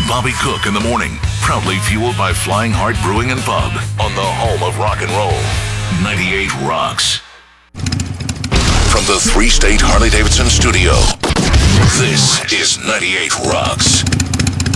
Bobby Cook in the morning. Proudly fueled by Flying Heart Brewing and Pub on the home of rock and roll. 98 Rocks. From the 3-State Harley-Davidson studio, this is 98 Rocks.